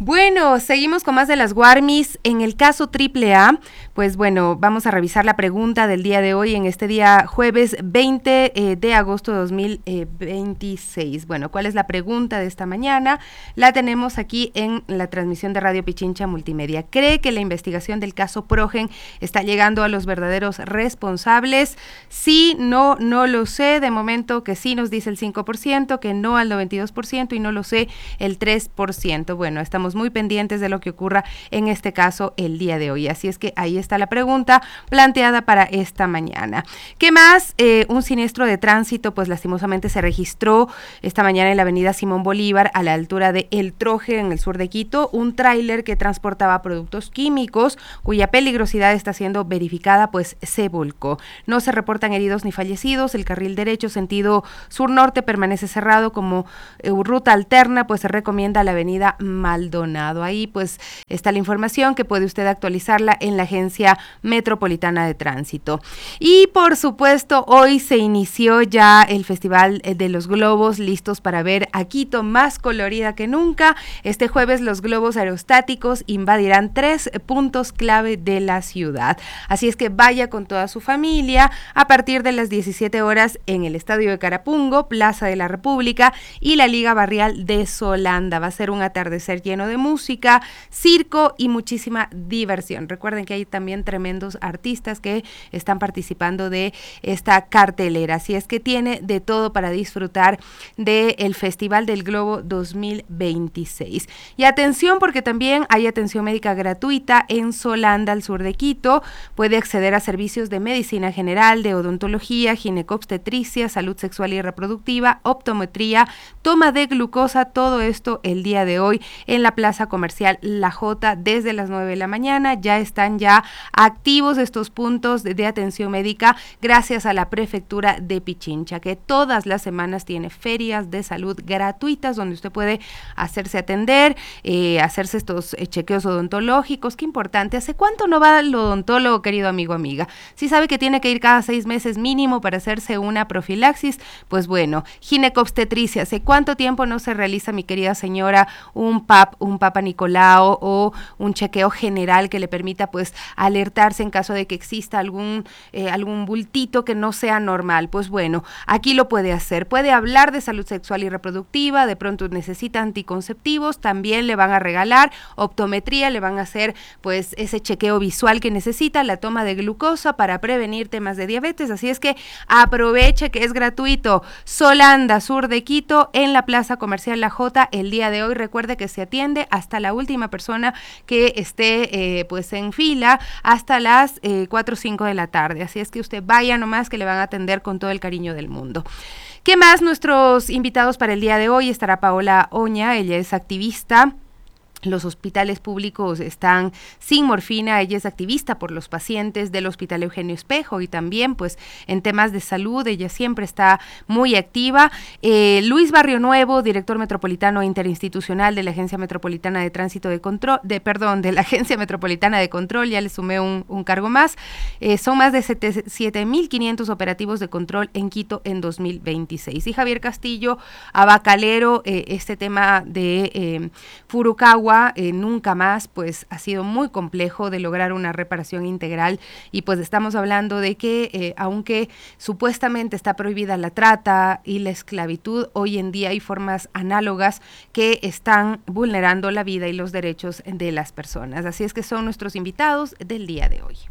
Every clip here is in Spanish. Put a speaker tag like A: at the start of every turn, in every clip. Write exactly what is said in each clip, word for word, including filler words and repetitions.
A: Bueno, seguimos con más de las Guarmis. En el caso triple A, pues bueno, vamos a revisar la pregunta del día de hoy, en este día jueves veinte eh, de agosto de dos mil veintiséis. Bueno, ¿cuál es la pregunta de esta mañana? La tenemos aquí en la transmisión de Radio Pichincha Multimedia. ¿Cree que la investigación del caso Progen está llegando a los verdaderos responsables? Sí, no, no lo sé. De momento que sí nos dice el cinco por ciento, que no al noventa y dos por ciento y no lo sé el tres por ciento. Bueno, estamos muy pendientes de lo que ocurra en este caso el día de hoy. Así es que ahí está la pregunta planteada para esta mañana. ¿Qué más? Eh, un siniestro de tránsito, pues lastimosamente se registró esta mañana en la avenida Simón Bolívar, a la altura de El Troje, en el sur de Quito. Un tráiler que transportaba productos químicos, cuya peligrosidad está siendo verificada, pues se volcó. No se reportan heridos ni fallecidos. El carril derecho sentido sur-norte permanece cerrado como eh, ruta alterna, pues se recomienda la avenida Maldonado. Ahí pues está la información que puede usted actualizarla en la Agencia Metropolitana de Tránsito. Y por supuesto, hoy se inició ya el Festival de los Globos, listos para ver a Quito más colorida que nunca. Este jueves los globos aerostáticos invadirán tres puntos clave de la ciudad. Así es que vaya con toda su familia a partir de las diecisiete horas en el Estadio de Carapungo, Plaza de la República y la Liga Barrial de Solanda. Va a ser un atardecer lleno de música, circo y muchísima diversión. Recuerden que hay también tremendos artistas que están participando de esta cartelera, así es que tiene de todo para disfrutar del Festival del Globo dos mil veintiséis. Y atención, porque también hay atención médica gratuita en Solanda, al sur de Quito. Puede acceder a servicios de medicina general, de odontología, ginecobstetricia, salud sexual y reproductiva, optometría, toma de glucosa, todo esto el día de hoy en la Plaza Comercial La Jota desde las nueve de la mañana. Ya están ya activos estos puntos de, de atención médica gracias a la Prefectura de Pichincha, que todas las semanas tiene ferias de salud gratuitas donde usted puede hacerse atender, eh, hacerse estos eh, chequeos odontológicos. Qué importante. ¿Hace cuánto no va al odontólogo, querido amigo, amiga? Si sabe que tiene que ir cada seis meses mínimo para hacerse una profilaxis, pues bueno, ginecobstetricia. ¿Hace cuánto tiempo no se realiza, mi querida señora, un P A P, un Papa Nicolau o un chequeo general que le permita pues alertarse en caso de que exista algún, eh, algún bultito que no sea normal? Pues bueno, aquí lo puede hacer. Puede hablar de salud sexual y reproductiva, de pronto necesita anticonceptivos, también le van a regalar optometría, le van a hacer pues ese chequeo visual que necesita, la toma de glucosa para prevenir temas de diabetes, así es que aproveche que es gratuito. Solanda, sur de Quito, en la Plaza Comercial La Jota, el día de hoy. Recuerde que se atiende hasta la última persona que esté eh, pues en fila hasta las eh, cuatro o cinco de la tarde, así es que usted vaya nomás que le van a atender con todo el cariño del mundo. ¿Qué más? Nuestros invitados para el día de hoy estará Paola Oña, ella es activista. Los hospitales públicos están sin morfina, ella es activista por los pacientes del Hospital Eugenio Espejo y también pues en temas de salud, ella siempre está muy activa. Eh, Luis Barrio Nuevo, director metropolitano interinstitucional de la Agencia Metropolitana de Tránsito de Control, de perdón, de la Agencia Metropolitana de Control, ya le sumé un, un cargo más. Eh, son más de siete mil quinientos operativos de control en Quito en dos mil veintiséis. Y Javier Castillo, abacalero, eh, este tema de eh, Furukawa, Eh, nunca más, pues ha sido muy complejo de lograr una reparación integral y pues estamos hablando de que eh, aunque supuestamente está prohibida la trata y la esclavitud, hoy en día hay formas análogas que están vulnerando la vida y los derechos de las personas. Así es que son nuestros invitados del día de hoy.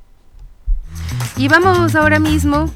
A: Y vamos ahora mismo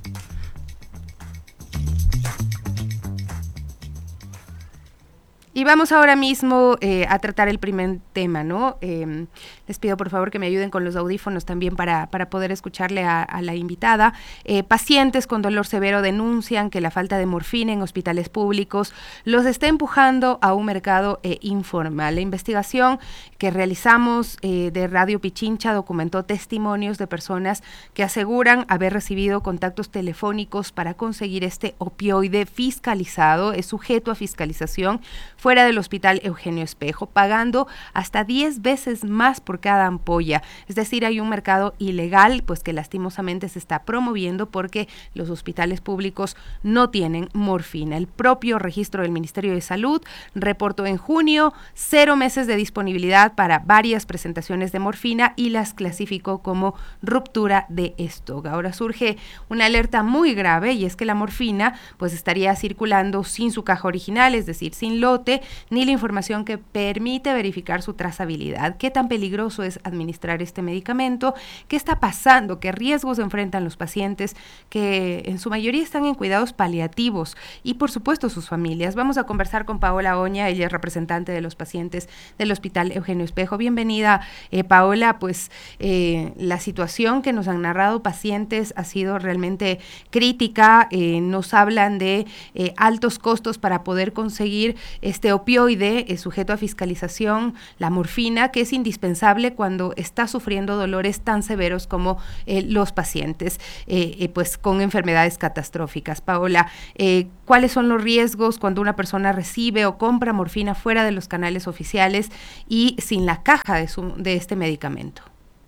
A: Y vamos ahora mismo eh, a tratar el primer tema, ¿no? Eh, les pido por favor que me ayuden con los audífonos también para, para poder escucharle a, a la invitada. Eh, pacientes con dolor severo denuncian que la falta de morfina en hospitales públicos los está empujando a un mercado eh, informal. La investigación que realizamos eh, de Radio Pichincha documentó testimonios de personas que aseguran haber recibido contactos telefónicos para conseguir este opioide fiscalizado, es sujeto a fiscalización fuera del Hospital Eugenio Espejo, pagando hasta diez veces más por cada ampolla. Es decir, hay un mercado ilegal, pues que lastimosamente se está promoviendo porque los hospitales públicos no tienen morfina. El propio registro del Ministerio de Salud reportó en junio cero meses de disponibilidad para varias presentaciones de morfina y las clasificó como ruptura de stock. Ahora surge una alerta muy grave, y es que la morfina pues estaría circulando sin su caja original, es decir, sin lote, ni la información que permite verificar su trazabilidad. ¿Qué tan peligroso es administrar este medicamento? ¿Qué está pasando? ¿Qué riesgos enfrentan los pacientes que en su mayoría están en cuidados paliativos? Y por supuesto sus familias. Vamos a conversar con Paola Oña, ella es representante de los pacientes del Hospital Eugenio Espejo. Bienvenida, eh, Paola. Pues eh, la situación que nos han narrado pacientes ha sido realmente crítica. Eh, nos hablan de eh, altos costos para poder conseguir este opioide eh, sujeto a fiscalización, la morfina, que es indispensable cuando está sufriendo dolores tan severos como eh, los pacientes, eh, eh, pues con enfermedades catastróficas. Paola, eh, ¿cuáles son los riesgos cuando una persona recibe o compra morfina fuera de los canales oficiales y sin la caja de, su, de este medicamento?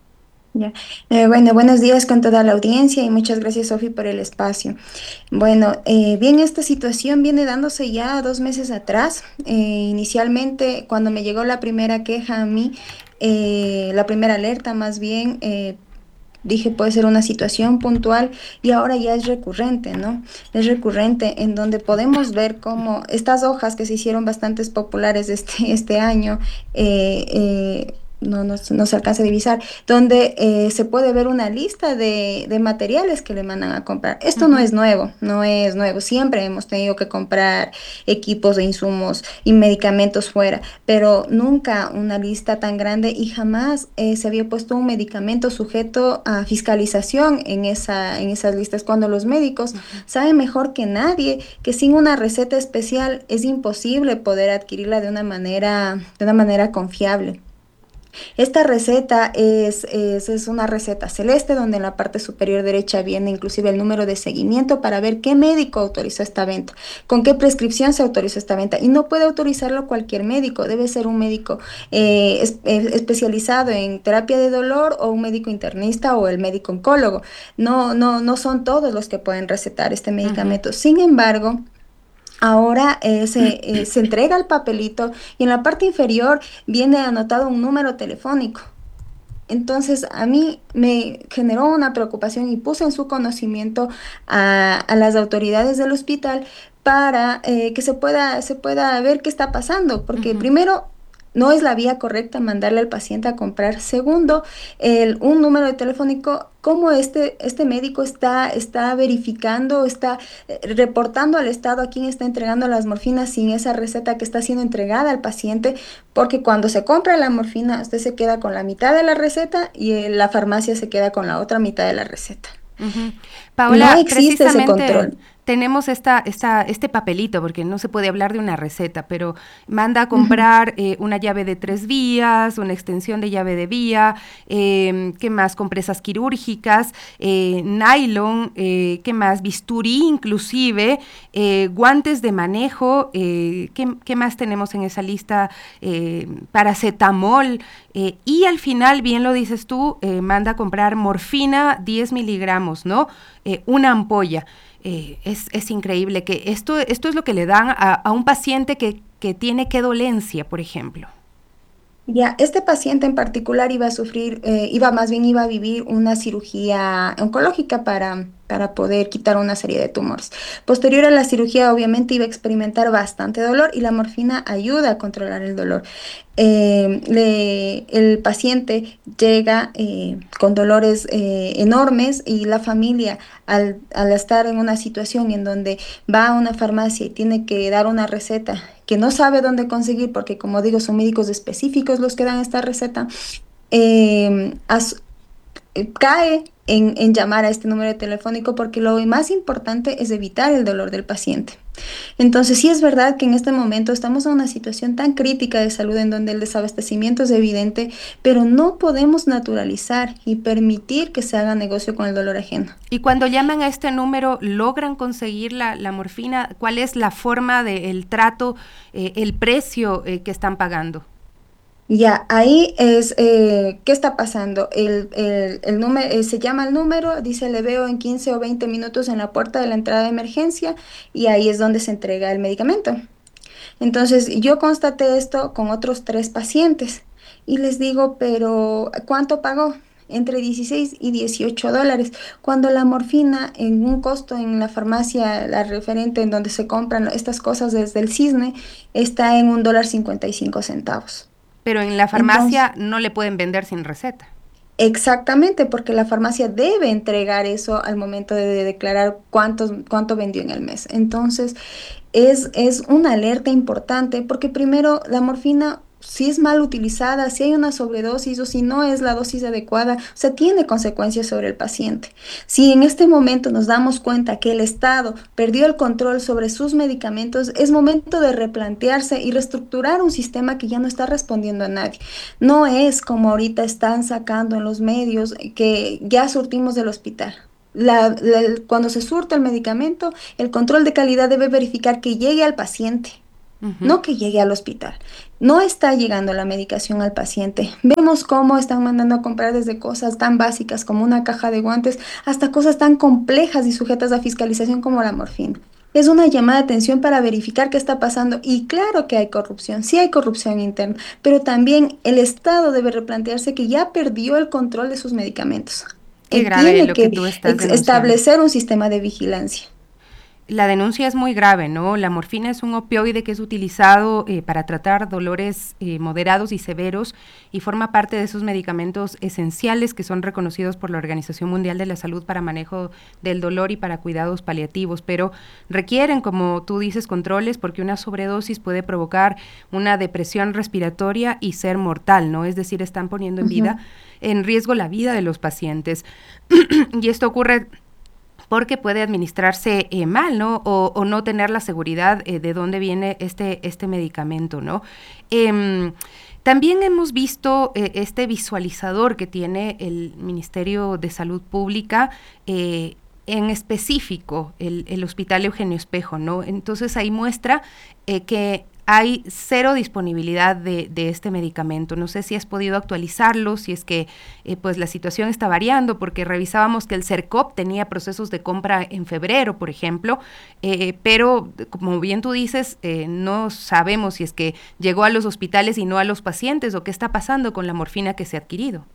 B: Ya. Eh, bueno, buenos días con toda la audiencia y muchas gracias, Sofi, por el espacio. Bueno, eh, bien, esta situación viene dándose ya dos meses atrás. Eh, inicialmente, cuando me llegó la primera queja a mí, eh, la primera alerta más bien, eh, dije puede ser una situación puntual y ahora ya es recurrente, ¿no? Es recurrente en donde podemos ver cómo estas hojas que se hicieron bastante populares este, este año, eh, eh, no, no, se no se alcanza a divisar, donde eh, se puede ver una lista de, de materiales que le mandan a comprar. Esto no
A: Uh-huh.
B: es nuevo, no es nuevo. Siempre hemos tenido que comprar equipos e insumos y medicamentos fuera, pero nunca una lista tan grande y jamás eh, se había puesto un medicamento sujeto a fiscalización en esa, en esas listas, cuando los médicos
A: Uh-huh.
B: saben mejor que nadie que sin una receta especial es imposible poder adquirirla de una manera, de una manera confiable. Esta receta es, es, es una receta celeste donde en la parte superior derecha viene inclusive el número de seguimiento para ver qué médico autorizó esta venta, con qué prescripción se autorizó esta venta. Y no puede autorizarlo cualquier médico, debe ser un médico eh, es, eh, especializado en terapia de dolor o un médico internista o el médico oncólogo. No, no, no son todos los que pueden recetar este
A: Uh-huh.
B: medicamento. Sin embargo, ahora eh, se, eh, se entrega el papelito y en la parte inferior viene anotado un número telefónico. Entonces a mí me generó una preocupación y puse en su conocimiento a, a las autoridades del hospital para eh, que se pueda, se pueda ver qué está pasando, porque
A: Uh-huh.
B: primero no es la vía correcta mandarle al paciente a comprar. Segundo, el, un número de telefónico, cómo este, este médico está, está verificando, está eh, reportando al Estado a quién está entregando las morfinas sin esa receta que está siendo entregada al paciente, porque cuando se compra la morfina, usted se queda con la mitad de la receta y eh, la farmacia se queda con la otra mitad de la receta.
A: Uh-huh.
B: No
A: Paola,
B: existe ese
A: precisamente
B: control.
A: tenemos esta, esta, este papelito, porque no se puede hablar de una receta, pero manda a
B: Ujú.
A: comprar eh, una llave de tres vías, una extensión de llave de vía, eh, ¿qué más? Compresas quirúrgicas, eh, nylon, eh, ¿qué más? Bisturí inclusive, eh, guantes de manejo, eh, ¿qué, ¿qué más tenemos en esa lista? Eh, paracetamol, eh, y al final, bien lo dices tú, eh, manda a comprar morfina diez miligramos, ¿no? Eh, una ampolla. Eh, es, es increíble que esto, esto es lo que le dan a, a un paciente que, que tiene qué dolencia, por ejemplo.
B: Ya, este paciente en particular iba a sufrir, eh, iba más bien iba a vivir una cirugía oncológica para, para poder quitar una serie de tumores. Posterior a la cirugía, obviamente iba a experimentar bastante dolor y la morfina ayuda a controlar el dolor. Eh, le- el paciente llega eh, con dolores eh, enormes y la familia, al, al estar en una situación en donde va a una farmacia y tiene que dar una receta que no sabe dónde conseguir, porque como digo, son médicos específicos los que dan esta receta, eh, as- eh, cae en, en llamar a este número telefónico porque lo más importante es evitar el dolor del paciente. Entonces, sí es verdad que en este momento estamos en una situación tan crítica de salud en donde el desabastecimiento es evidente, pero no podemos naturalizar y permitir que se haga negocio con el dolor ajeno.
A: Y cuando llaman a este número, ¿logran conseguir la, la morfina? ¿Cuál es la forma del trato, eh, el precio eh, que están pagando?
B: Ya, ahí es, eh, ¿qué está pasando? El, el, el número, eh, se llama el número, dice le veo en quince o veinte minutos en la puerta de la entrada de emergencia y ahí es donde se entrega el medicamento. Entonces, yo constaté esto con otros tres pacientes y les digo, pero ¿cuánto pagó? Entre dieciséis y dieciocho dólares, cuando la morfina en un costo en la farmacia, la referente en donde se compran estas cosas desde el Cisne, está en un dólar cincuenta y cinco centavos.
A: Pero en la
B: Entonces,
A: farmacia no le pueden vender sin receta.
B: exactamente, porque la farmacia debe entregar eso al momento de, de declarar cuántos, cuánto vendió en el mes. Entonces, es, es una alerta importante porque primero la morfina, si es mal utilizada, si hay una sobredosis o si no es la dosis adecuada, o sea, tiene consecuencias sobre el paciente. Si en este momento nos damos cuenta que el Estado perdió el control sobre sus medicamentos, es momento de replantearse y reestructurar un sistema que ya no está respondiendo a nadie. No es como ahorita están sacando en los medios que ya surtimos del hospital. La- la- cuando se surte el medicamento, el control de calidad debe verificar que llegue al paciente,
A: Ujú.
B: no que llegue al hospital. No está llegando la medicación al paciente. Vemos cómo están mandando a comprar desde cosas tan básicas como una caja de guantes hasta cosas tan complejas y sujetas a fiscalización como la morfina. Es una llamada de atención para verificar qué está pasando y claro que hay corrupción, sí hay corrupción interna, pero también el Estado debe replantearse que ya perdió el control de sus medicamentos.
A: Qué
B: Él
A: grave
B: tiene
A: lo que
B: que
A: tú estás
B: ex-
A: denunciando.
B: establecer un sistema de vigilancia.
A: La denuncia es muy grave, ¿no? La morfina es un opioide que es utilizado eh, para tratar dolores eh, moderados y severos y forma parte de esos medicamentos esenciales que son reconocidos por la Organización Mundial de la Salud para manejo del dolor y para cuidados paliativos, pero requieren, como tú dices, controles porque una sobredosis puede provocar una depresión respiratoria y ser mortal, ¿no? Es decir, están poniendo en vida,
B: Ujú.
A: en riesgo la vida de los pacientes. Y esto ocurre porque puede administrarse eh, mal, ¿no? O, o, no tener la seguridad eh, de dónde viene este, este medicamento, ¿no? Eh, también hemos visto eh, este visualizador que tiene el Ministerio de Salud Pública, eh, en específico el, el Hospital Eugenio Espejo, ¿no? Entonces ahí muestra eh, que hay cero disponibilidad de, de este medicamento. No sé si has podido actualizarlo, si es que eh, pues la situación está variando, porque revisábamos que el CERCOP tenía procesos de compra en febrero, por ejemplo, eh, pero como bien tú dices, eh, no sabemos si es que llegó a los hospitales y no a los pacientes o qué está pasando con la morfina que se ha adquirido.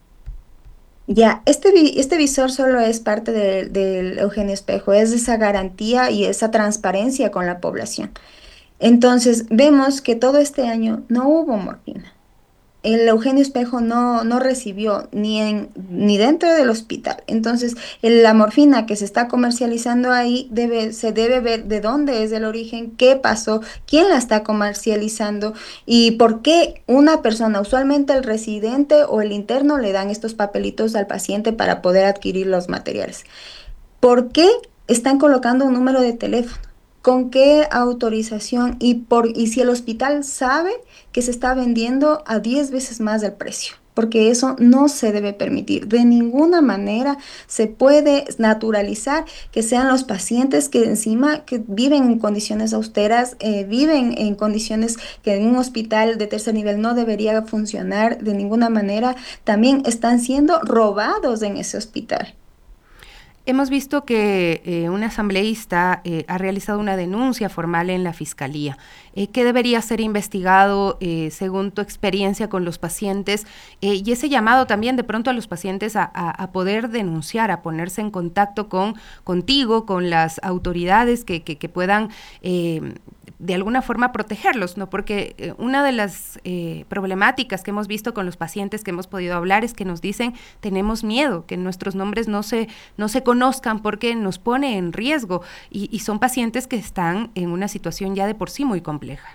B: Ya, este, vi- este visor solo es parte de- del Eugenio Espejo, es esa garantía y esa transparencia con la población. Entonces, vemos que todo este año no hubo morfina. El Eugenio Espejo no, no recibió ni, en, ni dentro del hospital. Entonces, el- la morfina que se está comercializando ahí debe, se debe ver de dónde es el origen, qué pasó, quién la está comercializando y por qué una persona, usualmente el residente o el interno, le dan estos papelitos al paciente para poder adquirir los materiales. ¿Por qué están colocando un número de teléfono? ¿Con qué autorización? Y, por, y si el hospital sabe que se está vendiendo a diez veces más del precio, porque eso no se debe permitir. De ninguna manera se puede naturalizar que sean los pacientes que encima que viven en condiciones austeras, eh, viven en condiciones que en un hospital de tercer nivel no debería funcionar de ninguna manera, también están siendo robados en ese hospital.
A: Hemos visto que eh, un asambleísta eh, ha realizado una denuncia formal en la Fiscalía. Eh, ¿Qué debería ser investigado eh, según tu experiencia con los pacientes? Eh, y ese llamado también de pronto a los pacientes a, a, a poder denunciar, a ponerse en contacto con contigo, con las autoridades que, que, que puedan eh, de alguna forma protegerlos, ¿no? Porque eh, una de las eh, problemáticas que hemos visto con los pacientes que hemos podido hablar es que nos dicen tenemos miedo, que nuestros nombres no se, no se conozcan porque nos pone en riesgo y, y son pacientes que están en una situación ya de por sí muy compleja.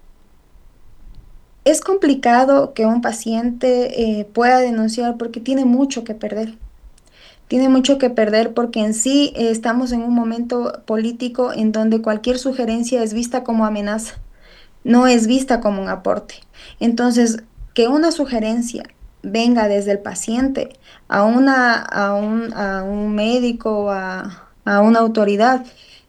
B: Es complicado que un paciente eh, pueda denunciar porque tiene mucho que perder. tiene mucho que perder porque en sí eh, estamos en un momento político en donde cualquier sugerencia es vista como amenaza, no es vista como un aporte. Entonces, que una sugerencia venga desde el paciente a una, a un, a un médico, a, a una autoridad,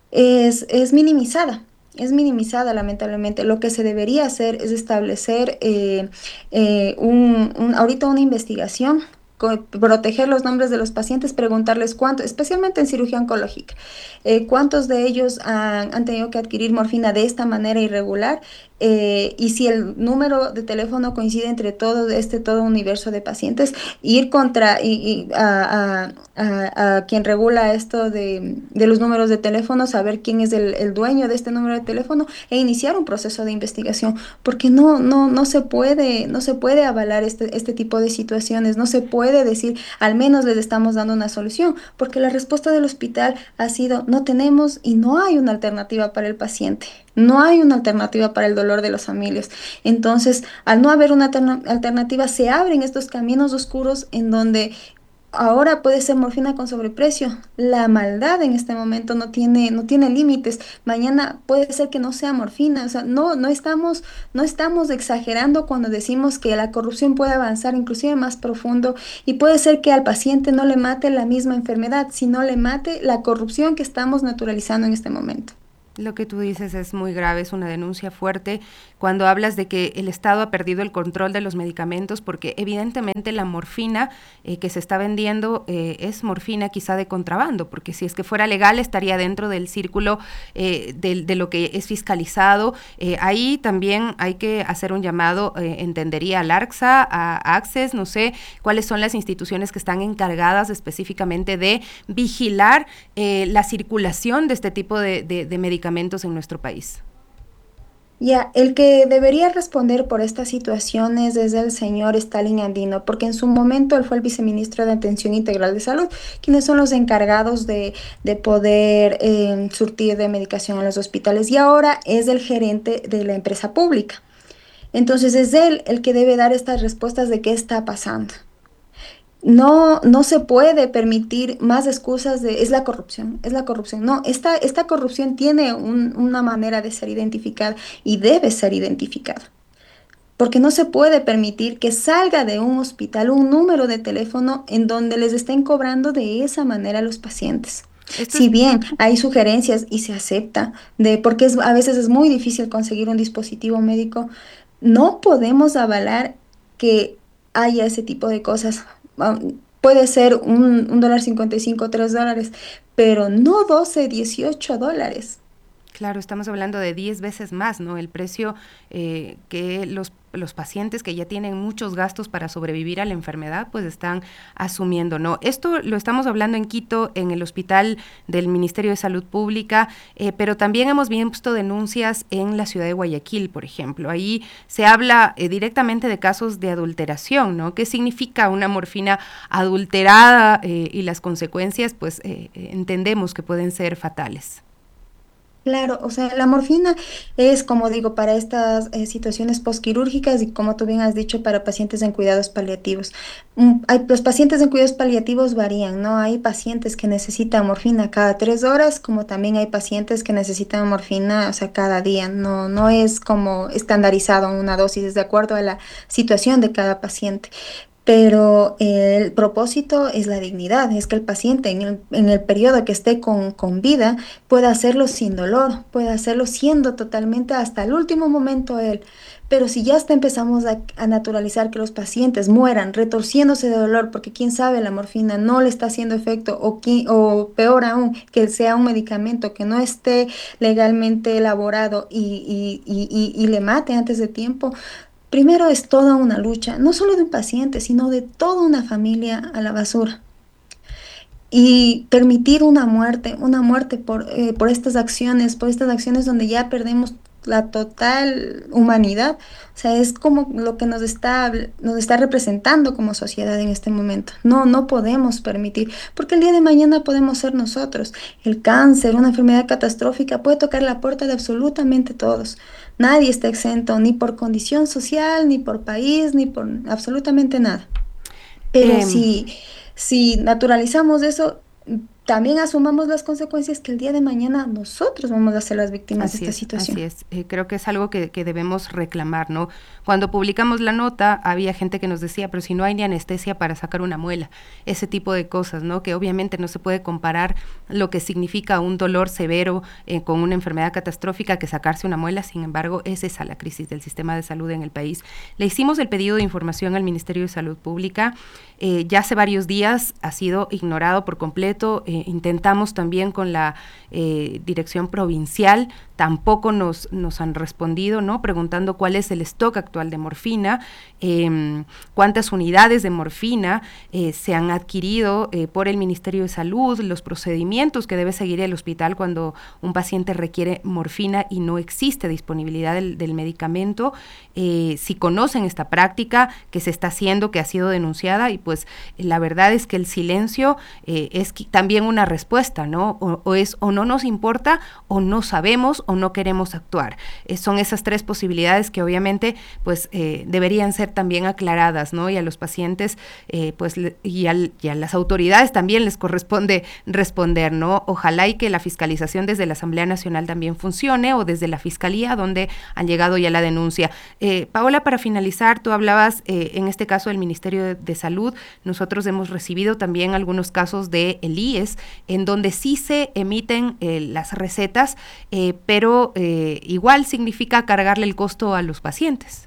B: es, es minimizada. Es minimizada, lamentablemente. Lo que se debería hacer es establecer eh, eh, un, un- ahorita una investigación, co- proteger los nombres de los pacientes, preguntarles cuánto, especialmente en cirugía oncológica, eh, cuántos de ellos han, han tenido que adquirir morfina de esta manera irregular, eh, y si el número de teléfono coincide entre todo este todo universo de pacientes, ir contra y, y a, a- a- a quien regula esto de, de los números de teléfono, saber quién es el, el dueño de este número de teléfono e iniciar un proceso de investigación, porque no, no, no se puede, no se puede avalar este, este tipo de situaciones, no se puede decir, al menos les estamos dando una solución, porque la respuesta del hospital ha sido, no tenemos y no hay una alternativa para el paciente. No hay una alternativa para el dolor de las familias. Entonces, al no haber una alterna- alternativa, se abren estos caminos oscuros en donde ahora puede ser morfina con sobreprecio. La maldad en este momento no tiene, no tiene límites. Mañana puede ser que no sea morfina. O sea, no, no estamos, no estamos exagerando cuando decimos que la corrupción puede avanzar inclusive más profundo y puede ser que al paciente no le mate la misma enfermedad, sino le mate la corrupción que estamos naturalizando en este momento.
A: Lo que tú dices es muy grave, es una denuncia fuerte cuando hablas de que el Estado ha perdido el control de los medicamentos, porque evidentemente la morfina eh, que se está vendiendo eh, es morfina quizá de contrabando, porque si es que fuera legal estaría dentro del círculo eh, de, de lo que es fiscalizado. Eh, ahí también hay que hacer un llamado, eh, entendería, al ARCSA, a Access, no sé cuáles son las instituciones que están encargadas específicamente de vigilar eh, la circulación de este tipo de, de, de medicamentos en nuestro país.
B: Ya, el que debería responder por estas situaciones es el señor Stalin Andino, porque en su momento él fue el viceministro de Atención Integral de Salud, quienes son los encargados de, de poder eh, surtir de medicación a los hospitales, y ahora es el gerente de la empresa pública. Entonces es él el que debe dar estas respuestas de qué está pasando. No, no se puede permitir más excusas de es la corrupción, es la corrupción. No, esta, esta corrupción tiene un- una manera de ser identificada y debe ser identificada, porque no se puede permitir que salga de un hospital un número de teléfono en donde les estén cobrando de esa manera a los pacientes.
A: Esto
B: Si
A: es
B: bien hay sugerencias y se acepta, de, porque es, a veces es muy difícil conseguir un dispositivo médico, no podemos avalar que haya ese tipo de cosas. Ah, puede ser un, un dólar cincuenta y cinco, tres dólares, pero no doce, dieciocho dólares.
A: Claro, estamos hablando de diez veces más, ¿no? El precio eh, que los, los pacientes que ya tienen muchos gastos para sobrevivir a la enfermedad, pues están asumiendo, ¿no? Esto lo estamos hablando en Quito, en el hospital del Ministerio de Salud Pública, eh, pero también hemos visto denuncias en la ciudad de Guayaquil, por ejemplo. Ahí se habla eh, directamente de casos de adulteración, ¿no? ¿Qué significa una morfina adulterada eh, y las consecuencias? Pues eh, entendemos que pueden ser fatales.
B: Claro, o sea, la morfina es, como digo, para estas eh, situaciones posquirúrgicas y como tú bien has dicho, para pacientes en cuidados paliativos. Mm, hay, los pacientes en cuidados paliativos varían, ¿no? Hay pacientes que necesitan morfina cada tres horas, como también hay pacientes que necesitan morfina, o sea, cada día. No, no es como estandarizado una dosis, es de acuerdo a la situación de cada paciente. Pero el propósito es la dignidad, es que el paciente en el, en el periodo que esté con, con vida pueda hacerlo sin dolor, pueda hacerlo siendo totalmente hasta el último momento él. Pero si ya hasta empezamos a, a naturalizar que los pacientes mueran retorciéndose de dolor porque quién sabe la morfina no le está haciendo efecto o, qui- o peor aún, que sea un medicamento que no esté legalmente elaborado y, y y- y- y le mate antes de tiempo. Primero es toda una lucha, no solo de un paciente, sino de toda una familia a la basura. Y permitir una muerte, una muerte por, eh, por estas acciones, por estas acciones donde ya perdemos la total humanidad, o sea, es como lo que nos está, nos está representando como sociedad en este momento. No, no podemos permitir, porque el día de mañana podemos ser nosotros. El cáncer, una enfermedad catastrófica, puede tocar la puerta de absolutamente todos. Nadie está exento, ni por condición social, ni por país, ni por absolutamente nada. Pero
A: Em,
B: si Si naturalizamos eso, también asumamos las consecuencias que el día de mañana nosotros vamos a ser las víctimas
A: Así
B: de esta
A: es,
B: situación.
A: así es. Eh, creo que es algo que, que debemos reclamar, ¿no? Cuando publicamos la nota, había gente que nos decía, pero si no hay ni anestesia para sacar una muela, ese tipo de cosas, ¿no? Que obviamente no se puede comparar lo que significa un dolor severo eh, con una enfermedad catastrófica que sacarse una muela. Sin embargo, es esa la crisis del sistema de salud en el país. Le hicimos el pedido de información al Ministerio de Salud Pública. Eh, ya hace varios días ha sido ignorado por completo. Eh, intentamos también con la eh, dirección provincial, tampoco nos, nos han respondido, ¿no? Preguntando cuál es el stock actual de morfina, eh, cuántas unidades de morfina eh, se han adquirido eh, por el Ministerio de Salud, los procedimientos que debe seguir el hospital cuando un paciente requiere morfina y no existe disponibilidad del, del medicamento, eh, si conocen esta práctica que se está haciendo, que ha sido denunciada, y pues la verdad es que el silencio eh, es también una respuesta, ¿no? O, o es o no nos importa o no sabemos o no queremos actuar. Eh, son esas tres posibilidades que obviamente pues eh, deberían ser también aclaradas, ¿no? Y a los pacientes eh, pues le, y, al, y a las autoridades también les corresponde responder, ¿no? Ojalá y que la fiscalización desde la Asamblea Nacional también funcione, o desde la Fiscalía, donde han llegado ya la denuncia. Eh, Paola, para finalizar, tú hablabas eh, en este caso del Ministerio de, de Salud. Nosotros hemos recibido también algunos casos de el I E S, en donde sí se emiten eh, las recetas, eh, pero eh, igual significa cargarle el costo a los pacientes.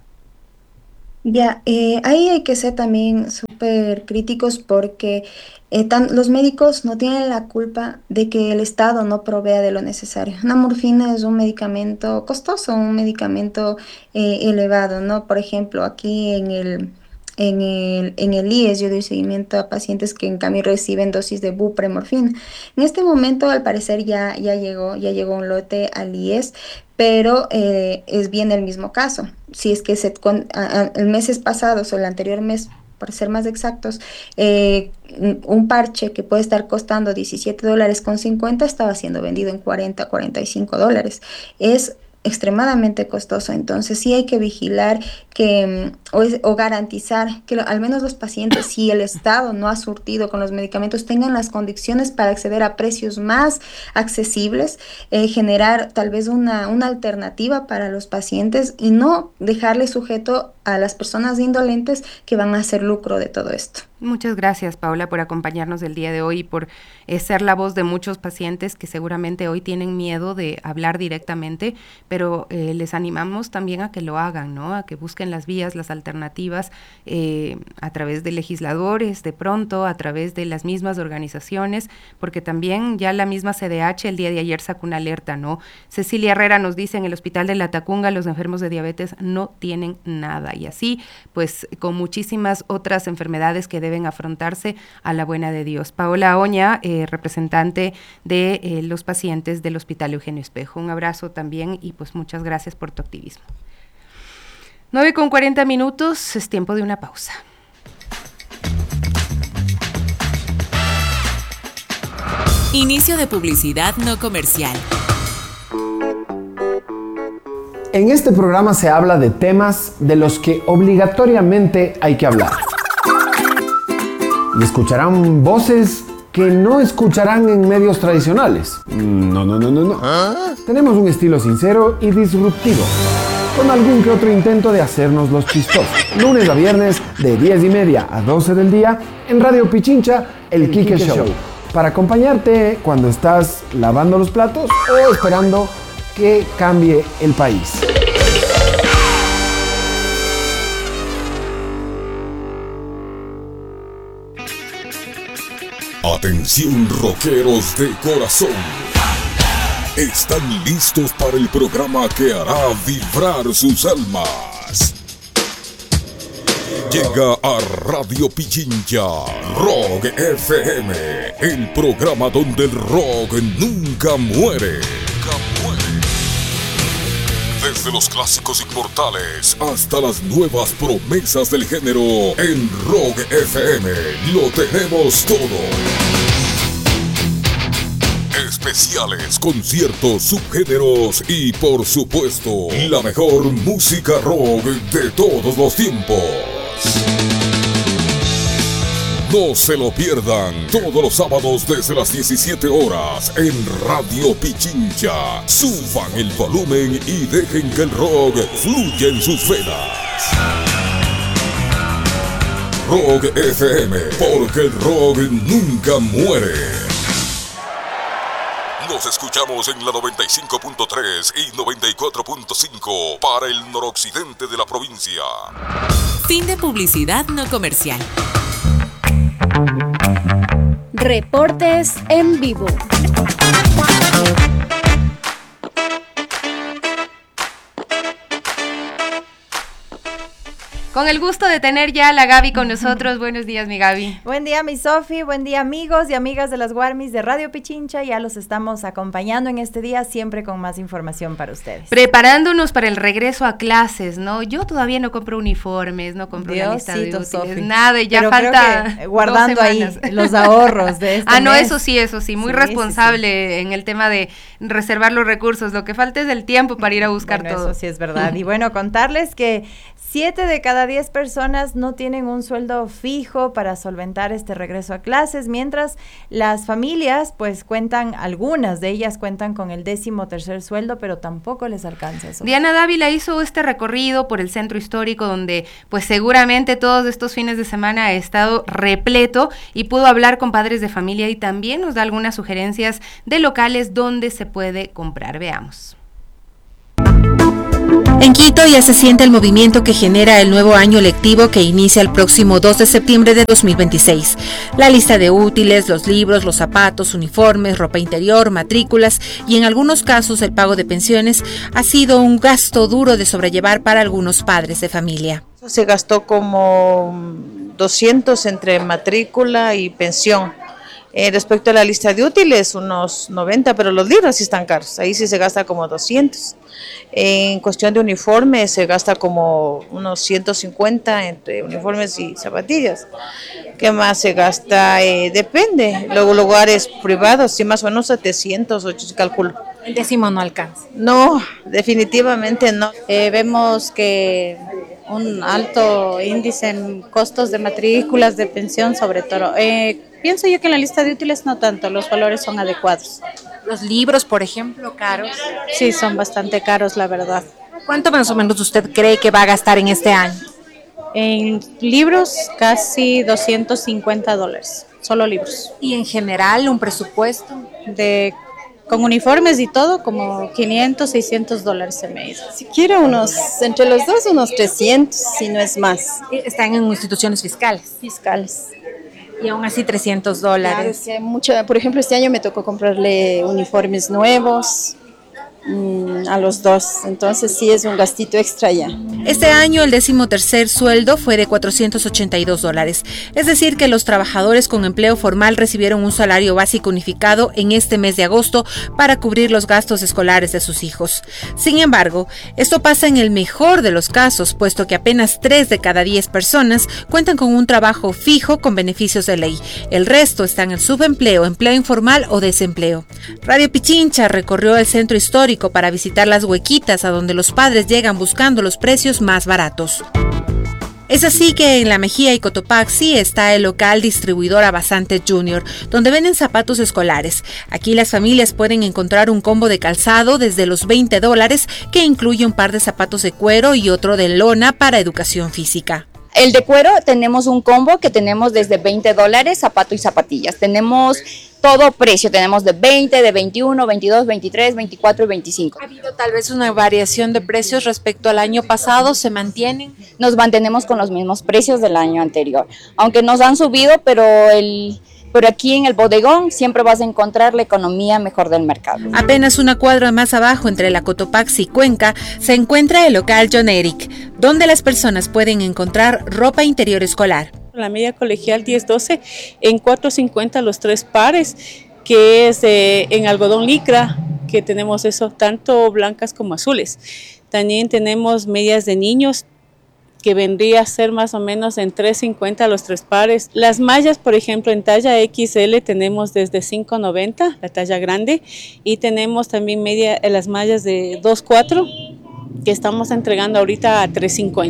B: Ya, eh, ahí hay que ser también súper críticos porque eh, tan- los médicos no tienen la culpa de que el Estado no provea de lo necesario. Una morfina es un medicamento costoso, un medicamento eh, elevado, ¿no? Por ejemplo, aquí en el, en el, en el I E S yo doy seguimiento a pacientes que en cambio reciben dosis de bupremorfina. En este momento, al parecer, ya, ya llegó, ya llegó un lote al I E S, pero eh, es bien el mismo caso. Si es que se, con, a, a, el meses pasados o el anterior mes, para ser más exactos, eh, un, un parche que puede estar costando diecisiete dólares con cincuenta estaba siendo vendido en cuarenta, cuarenta y cinco dólares. Es extremadamente costoso, entonces sí hay que vigilar que mm, o, es- o garantizar que lo- al menos los pacientes, si el Estado no ha surtido con los medicamentos, tengan las condiciones para acceder a precios más accesibles, eh, generar tal vez una, una alternativa para los pacientes y no dejarle sujeto a las personas indolentes que van a hacer lucro de todo esto.
A: Muchas gracias, Paola, por acompañarnos el día de hoy y por eh, ser la voz de muchos pacientes que seguramente hoy tienen miedo de hablar directamente, pero eh, les animamos también a que lo hagan, ¿no? A que busquen las vías, las alternativas eh, a través de legisladores, de pronto, a través de las mismas organizaciones, porque también ya la misma C D H el día de ayer sacó una alerta, ¿no? Cecilia Herrera nos dice: en el hospital de La Tacunga los enfermos de diabetes no tienen nada, y así pues con muchísimas otras enfermedades que deben afrontarse a la buena de Dios. Paola Oña, eh, representante de eh, los pacientes del Hospital Eugenio Espejo. Un abrazo también y pues muchas gracias por tu activismo. nueve con cuarenta minutos, es tiempo de una pausa.
C: Inicio de publicidad no comercial.
D: En este programa se habla de temas de los que obligatoriamente hay que hablar. Y escucharán voces que no escucharán en medios tradicionales. No, no, no, no, no. ¿Ah? Tenemos un estilo sincero y disruptivo, con algún que otro intento de hacernos los chistosos. Lunes a viernes de diez y media a doce del día en Radio Pichincha, El, el Quique Show. Show. Para acompañarte cuando estás lavando los platos o esperando que cambie el país.
E: Atención, rockeros de corazón. ¿Están listos para el programa que hará vibrar sus almas? Llega a Radio Pichincha Rock F M, el programa donde el rock nunca muere. Nunca muere. Desde los clásicos inmortales hasta las nuevas promesas del género, en Rock F M lo tenemos todo. Especiales, conciertos, subgéneros y por supuesto la mejor música rock de todos los tiempos. No se lo pierdan todos los sábados desde las diecisiete horas en Radio Pichincha. Suban el volumen y dejen que el rock fluya en sus venas. Rock F M, porque el rock nunca muere. Nos escuchamos en la noventa y cinco punto tres y noventa y cuatro punto cinco para el noroccidente de la provincia.
C: Fin de publicidad no comercial.
F: Reportes en vivo.
A: Con el gusto de tener ya a la Gaby con nosotros. Buenos días, mi Gaby.
G: Buen día, mi Sofi. Buen día, amigos y amigas de las Guarmis de Radio Pichincha. Ya los estamos acompañando en este día, siempre con más información para ustedes.
A: Preparándonos para el regreso a clases, ¿no? Yo todavía no compro uniformes, no compro una lista de útiles,
G: Sofi.
A: Nada, y ya
G: Pero
A: falta
G: creo que guardando ahí los ahorros de este
A: Ah, no,
G: mes.
A: eso sí, eso sí, muy
G: Sí,
A: responsable
G: sí, sí.
A: en el tema de reservar los recursos. Lo que falta es el tiempo para ir a buscar
G: Bueno,
A: todo.
G: eso sí es verdad. Y bueno, contarles que siete de cada diez personas no tienen un sueldo fijo para solventar este regreso a clases, mientras las familias, pues cuentan, algunas de ellas cuentan con el décimo tercer sueldo, pero tampoco les alcanza eso.
A: Diana Dávila hizo este recorrido por el centro histórico donde pues seguramente todos estos fines de semana ha estado repleto y pudo hablar con padres de familia y también nos da algunas sugerencias de locales donde se puede comprar. Veamos.
H: En Quito ya se siente el movimiento que genera el nuevo año lectivo que inicia el próximo dos de septiembre de dos mil veintiséis. La lista de útiles, los libros, los zapatos, uniformes, ropa interior, matrículas y en algunos casos el pago de pensiones ha sido un gasto duro de sobrellevar para algunos padres de familia.
I: Se gastó como doscientos entre matrícula y pensión. Eh, respecto a la lista de útiles, unos noventa, pero los libros sí están caros, ahí sí se gasta como doscientos. En cuestión de uniformes se gasta como unos ciento cincuenta entre uniformes y zapatillas. ¿Qué más se gasta? Eh, depende, luego lugares privados, sí, más o menos setecientos, ocho, calculo.
H: El décimo no alcanza.
I: No, definitivamente no.
J: Eh, vemos que un alto índice en costos de matrículas, de pensión sobre todo. Eh, pienso yo que en la lista de útiles no tanto, los valores son adecuados.
H: Los libros, por ejemplo, caros.
J: Sí, son bastante caros, la verdad.
H: ¿Cuánto más o menos usted cree que va a gastar en este año?
J: En libros, casi doscientos cincuenta dólares, solo libros.
H: ¿Y en general un presupuesto?
J: De con uniformes y todo, como quinientos, seiscientos dólares se me hizo.
K: Siquiera unos, entre los dos, unos trescientos, si no es más.
H: Están en instituciones fiscales.
K: Fiscales.
H: Y aún así trescientos dólares.
K: Claro, es que hay mucha, por ejemplo, este año me tocó comprarle uniformes nuevos mmm, a los dos, entonces sí es un gastito extra ya.
H: Este año el décimo tercer sueldo fue de cuatrocientos ochenta y dos dólares, es decir que los trabajadores con empleo formal recibieron un salario básico unificado en este mes de agosto para cubrir los gastos escolares de sus hijos. Sin embargo, esto pasa en el mejor de los casos, puesto que apenas tres de cada diez personas cuentan con un trabajo fijo con beneficios de ley. El resto están en subempleo, empleo informal o desempleo. Radio Pichincha recorrió el centro histórico para visitar las huequitas a donde los padres llegan buscando los precios más baratos. Es así que en La Mejía y Cotopaxi está el local distribuidor Abasante Junior, donde venden zapatos escolares. Aquí las familias pueden encontrar un combo de calzado desde los veinte dólares que incluye un par de zapatos de cuero y otro de lona para educación física.
L: El de cuero tenemos un combo que tenemos desde veinte dólares, zapato y zapatillas. Tenemos todo precio, tenemos de veinte, de veintiuno, veintidós, veintitrés, veinticuatro y veinticinco.
H: ¿Ha habido tal vez una variación de precios respecto al año pasado? ¿Se mantienen?
L: Nos mantenemos con los mismos precios del año anterior, aunque nos han subido, pero el... pero aquí en el bodegón siempre vas a encontrar la economía mejor del mercado.
H: Apenas una cuadra más abajo, entre la Cotopaxi y Cuenca, se encuentra el local John Eric, donde las personas pueden encontrar ropa interior escolar.
M: La media colegial diez doce en cuatro cincuenta los tres pares, que es eh, en algodón licra, que tenemos eso tanto blancas como azules. También tenemos medias de niños, que vendría a ser más o menos en tres cincuenta los tres pares. Las mallas, por ejemplo, en talla equis ele tenemos desde cinco noventa, la talla grande, y tenemos también media, las mallas de dos cuatro, que estamos entregando ahorita a tres cincuenta.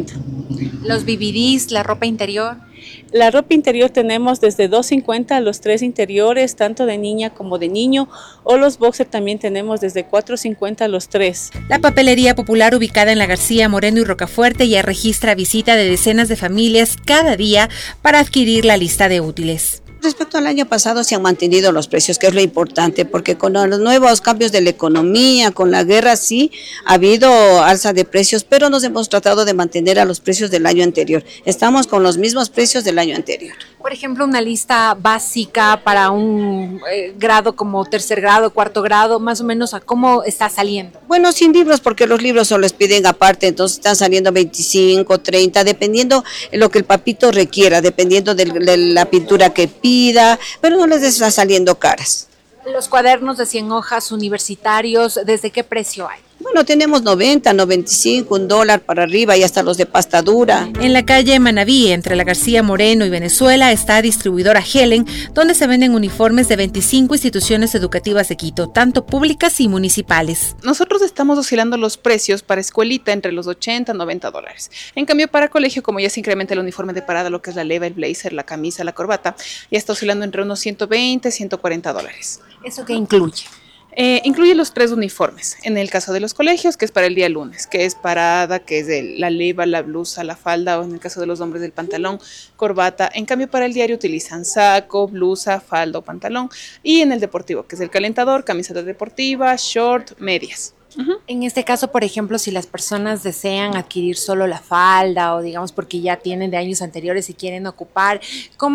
H: Los B B Ds, la ropa interior.
M: La ropa interior tenemos desde dos cincuenta a los tres interiores, tanto de niña como de niño, o los boxers también tenemos desde cuatro cincuenta a los tres.
H: La papelería popular ubicada en la García Moreno y Rocafuerte ya registra visita de decenas de familias cada día para adquirir la lista de útiles.
N: Respecto al año pasado se han mantenido los precios, que es lo importante, porque con los nuevos cambios de la economía, con la guerra sí ha habido alza de precios, pero nos hemos tratado de mantener a los precios del año anterior. Estamos con los mismos precios del año anterior.
H: Por ejemplo, una lista básica para un eh, grado como tercer grado, cuarto grado, más o menos a cómo está saliendo.
N: Bueno, sin libros, porque los libros solo les piden aparte, entonces están saliendo veinticinco, treinta, dependiendo de lo que el papito requiera, dependiendo de, de la pintura que pida, pero no les está saliendo caras.
H: Los cuadernos de cien hojas universitarios, ¿desde qué precio hay?
N: Bueno, tenemos noventa, noventa y cinco, un dólar para arriba y hasta los de pasta dura.
H: En la calle Manabí, entre la García Moreno y Venezuela, está distribuidora Helen, donde se venden uniformes de veinticinco instituciones educativas de Quito, tanto públicas y municipales.
O: Nosotros estamos oscilando los precios para escuelita entre los ochenta y noventa dólares. En cambio, para colegio, como ya se incrementa el uniforme de parada, lo que es la leva, el blazer, la camisa, la corbata, ya está oscilando entre unos ciento veinte, ciento cuarenta dólares.
H: ¿Eso qué incluye?
O: Eh, incluye los tres uniformes, en el caso de los colegios, que es para el día lunes, que es parada, que es el, la leva, la blusa, la falda, o en el caso de los hombres del pantalón, corbata. En cambio, para el diario utilizan saco, blusa, falda o pantalón. Y en el deportivo, que es el calentador, camiseta deportiva, short, medias.
H: Uh-huh. En este caso, por ejemplo, si las personas desean adquirir solo la falda o digamos porque ya tienen de años anteriores y quieren ocupar, ¿cómo